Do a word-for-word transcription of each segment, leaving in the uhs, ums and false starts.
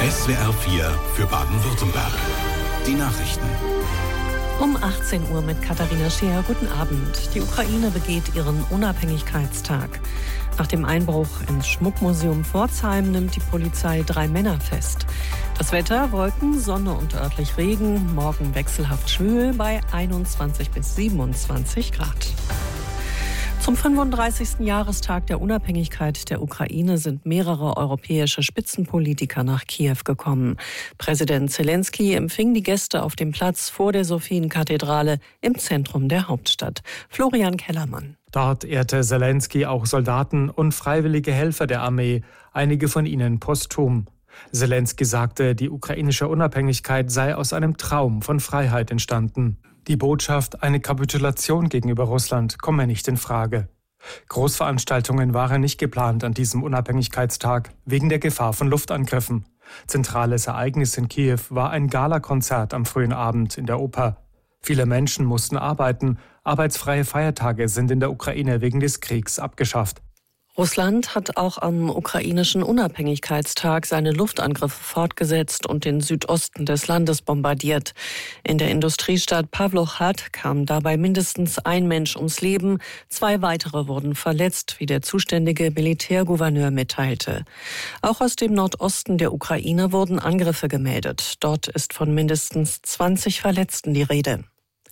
S W R vier für Baden-Württemberg. Die Nachrichten. Um achtzehn Uhr mit Katharina Scheer. Guten Abend. Die Ukraine begeht ihren Unabhängigkeitstag. Nach dem Einbruch ins Schmuckmuseum Pforzheim nimmt die Polizei drei Männer fest. Das Wetter: Wolken, Sonne und örtlich Regen. Morgen wechselhaft schwül bei einundzwanzig bis siebenundzwanzig Grad. Zum fünfunddreißigsten Jahrestag der Unabhängigkeit der Ukraine sind mehrere europäische Spitzenpolitiker nach Kiew gekommen. Präsident Zelensky empfing die Gäste auf dem Platz vor der Sophienkathedrale im Zentrum der Hauptstadt. Florian Kellermann. Dort ehrte Zelensky auch Soldaten und freiwillige Helfer der Armee, einige von ihnen posthum. Zelensky sagte, die ukrainische Unabhängigkeit sei aus einem Traum von Freiheit entstanden. Die Botschaft, eine Kapitulation gegenüber Russland, komme nicht in Frage. Großveranstaltungen waren nicht geplant an diesem Unabhängigkeitstag, wegen der Gefahr von Luftangriffen. Zentrales Ereignis in Kiew war ein Galakonzert am frühen Abend in der Oper. Viele Menschen mussten arbeiten. Arbeitsfreie Feiertage sind in der Ukraine wegen des Kriegs abgeschafft. Russland hat auch am ukrainischen Unabhängigkeitstag seine Luftangriffe fortgesetzt und den Südosten des Landes bombardiert. In der Industriestadt Pawlowchat kam dabei mindestens ein Mensch ums Leben. Zwei weitere wurden verletzt, wie der zuständige Militärgouverneur mitteilte. Auch aus dem Nordosten der Ukraine wurden Angriffe gemeldet. Dort ist von mindestens zwanzig Verletzten die Rede.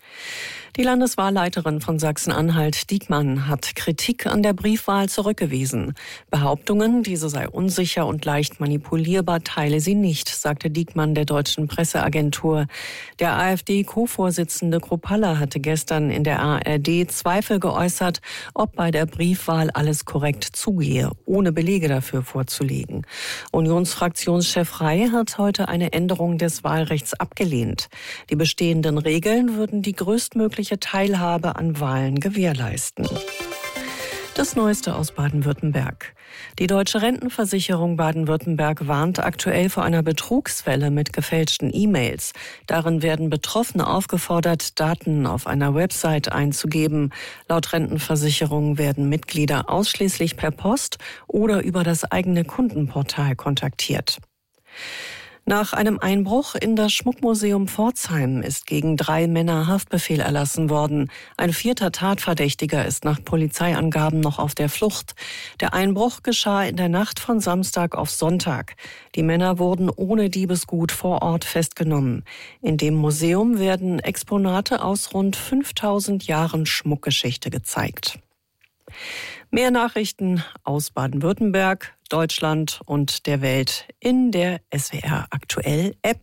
Die Landeswahlleiterin von Sachsen-Anhalt, Diekmann, hat Kritik an der Briefwahl zurückgewiesen. Behauptungen, diese sei unsicher und leicht manipulierbar, teile sie nicht, sagte Diekmann der deutschen Presseagentur. Der AfD-Co-Vorsitzende Kruppalla hatte gestern in der A R D Zweifel geäußert, ob bei der Briefwahl alles korrekt zugehe, ohne Belege dafür vorzulegen. Unionsfraktionschef Rey hat heute eine Änderung des Wahlrechts abgelehnt. Die bestehenden Regeln würden die größtmögliche Teilhabe an Wahlen gewährleisten. Das Neueste aus Baden-Württemberg. Die Deutsche Rentenversicherung Baden-Württemberg warnt aktuell vor einer Betrugswelle mit gefälschten E-Mails. Darin werden Betroffene aufgefordert, Daten auf einer Website einzugeben. Laut Rentenversicherung werden Mitglieder ausschließlich per Post oder über das eigene Kundenportal kontaktiert. Nach einem Einbruch in das Schmuckmuseum Pforzheim ist gegen drei Männer Haftbefehl erlassen worden. Ein vierter Tatverdächtiger ist nach Polizeiangaben noch auf der Flucht. Der Einbruch geschah in der Nacht von Samstag auf Sonntag. Die Männer wurden ohne Diebesgut vor Ort festgenommen. In dem Museum werden Exponate aus rund fünftausend Jahren Schmuckgeschichte gezeigt. Mehr Nachrichten aus Baden-Württemberg, Deutschland und der Welt in der S W R Aktuell App.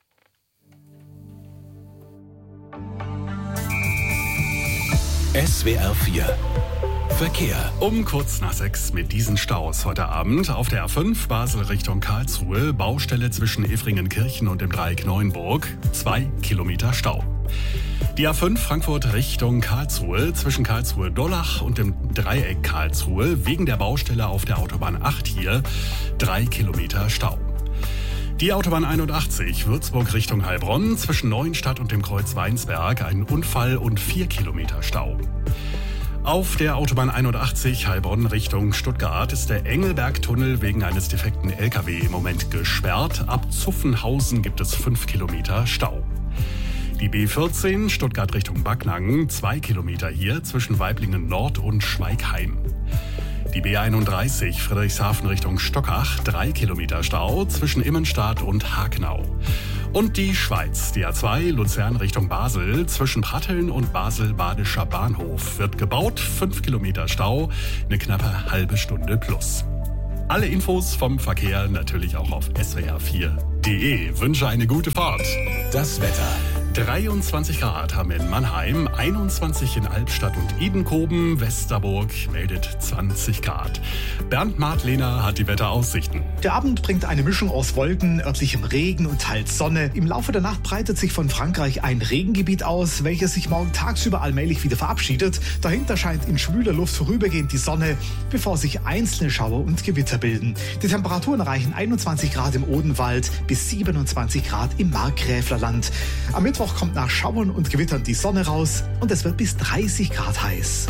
S W R vier Verkehr. Um kurz nach sechs mit diesen Staus heute Abend auf der A fünf Basel Richtung Karlsruhe, Baustelle zwischen Efringenkirchen und dem Dreieck Neuenburg, zwei Kilometer Stau. Die A fünf Frankfurt Richtung Karlsruhe zwischen Karlsruhe-Dollach und dem Dreieck Karlsruhe wegen der Baustelle auf der Autobahn acht hier drei Kilometer Stau. Die Autobahn einundachtzig Würzburg Richtung Heilbronn zwischen Neuenstadt und dem Kreuz Weinsberg ein Unfall und vier Kilometer Stau. Auf der Autobahn einundachtzig Heilbronn Richtung Stuttgart ist der Engelbergtunnel wegen eines defekten L K W im Moment gesperrt. Ab Zuffenhausen gibt es fünf Kilometer Stau. Die B vierzehn Stuttgart Richtung Backnang, zwei Kilometer hier zwischen Waiblingen Nord und Schweigheim. Die B einunddreißig Friedrichshafen Richtung Stockach, drei Kilometer Stau zwischen Immenstadt und Hagenau. Und die Schweiz, die A zwei Luzern Richtung Basel zwischen Pratteln und Basel-Badischer Bahnhof wird gebaut, fünf Kilometer Stau, eine knappe halbe Stunde plus. Alle Infos vom Verkehr natürlich auch auf S W R vier punkt de. Wünsche eine gute Fahrt. Das Wetter. dreiundzwanzig Grad haben wir in Mannheim, einundzwanzig in Albstadt und Edenkoben. Westerburg meldet zwanzig Grad. Bernd Martlehner hat die Wetteraussichten. Der Abend bringt eine Mischung aus Wolken, örtlichem Regen und teils Sonne. Im Laufe der Nacht breitet sich von Frankreich ein Regengebiet aus, welches sich morgen tagsüber allmählich wieder verabschiedet. Dahinter scheint in schwüler Luft vorübergehend die Sonne, bevor sich einzelne Schauer und Gewitter bilden. Die Temperaturen erreichen einundzwanzig Grad im Odenwald bis siebenundzwanzig Grad im Markgräflerland. Am Mittwoch kommt nach Schauern und Gewittern die Sonne raus und es wird bis dreißig Grad heiß.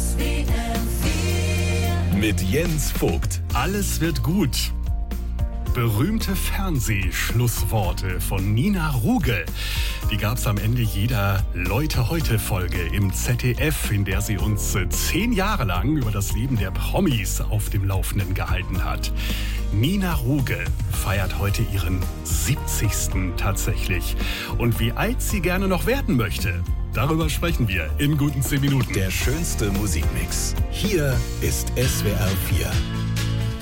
Mit Jens Vogt. Alles wird gut. Berühmte Fernsehschlussworte von Nina Ruge. Die gab es am Ende jeder Leute-heute-Folge im Z D F, in der sie uns zehn Jahre lang über das Leben der Promis auf dem Laufenden gehalten hat. Nina Ruge feiert heute ihren siebzigsten tatsächlich. Und wie alt sie gerne noch werden möchte, darüber sprechen wir in guten zehn Minuten. Der schönste Musikmix. Hier ist S W R vier.